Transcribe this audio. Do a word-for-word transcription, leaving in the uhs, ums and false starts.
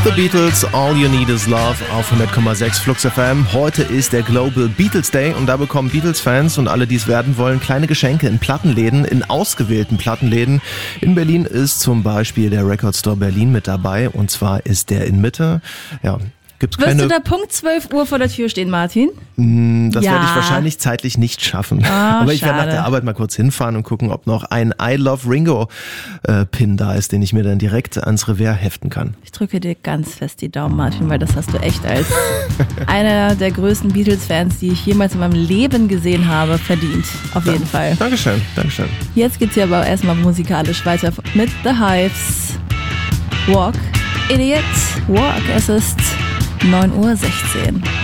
The Beatles, All You Need Is Love auf hundert Komma sechs Flux F M. Heute ist der Global Beatles Day und da bekommen Beatles-Fans und alle, die es werden wollen, kleine Geschenke in Plattenläden, in ausgewählten Plattenläden. In Berlin ist zum Beispiel der Record Store Berlin mit dabei und zwar ist der in Mitte. Ja. Gibt's Wirst keine... du da Punkt zwölf Uhr vor der Tür stehen, Martin? Das ja. werde ich wahrscheinlich zeitlich nicht schaffen. Oh, aber ich schade. werde nach der Arbeit mal kurz hinfahren und gucken, ob noch ein I Love Ringo äh, Pin da ist, den ich mir dann direkt ans Revers heften kann. Ich drücke dir ganz fest die Daumen, Martin, weil das hast du echt als einer der größten Beatles-Fans, die ich jemals in meinem Leben gesehen habe, verdient. Auf jeden ja, Fall. Dankeschön, Dankeschön. Jetzt geht's hier aber erstmal musikalisch weiter mit The Hives. Walk, Idiot, Walk. Es ist neun Uhr sechzehn.